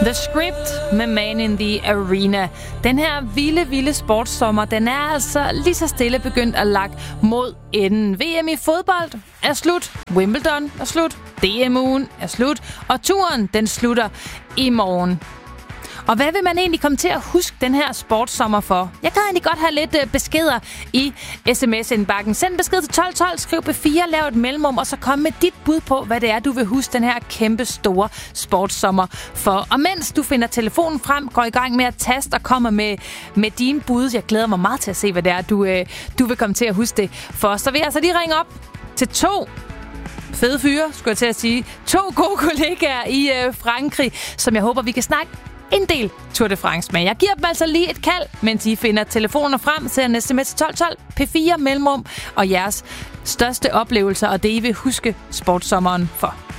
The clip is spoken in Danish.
The Script med Man in the Arena. Den her vilde sportssommer, den er altså lige så stille begyndt at lagt mod enden. VM i fodbold er slut. Wimbledon er slut. DM-ugen er slut. Og turen, den slutter i morgen. Og hvad vil man egentlig komme til at huske den her sportssommer for? Jeg kan egentlig godt have lidt beskeder i sms-indbakken. Send besked til 1212, skriv B4, lav et mellemrum, og så kom med dit bud på, hvad det er, du vil huske den her kæmpe store sportssommer for. Og mens du finder telefonen frem, går i gang med at taste og kommer med dine bud. Jeg glæder mig meget til at se, hvad det er, du vil komme til at huske det for. Så vil jeg altså lige ringe op til 2 fede fyre, skulle jeg til at sige. 2 gode kollegaer i Frankrig, som jeg håber, vi kan snakke en del Tour de France med. Jeg giver dem altså lige et kald, mens I finder telefoner frem, sender en sms til 1212, P4 mellemrum og jeres største oplevelser og det, I vil huske sportssommeren for.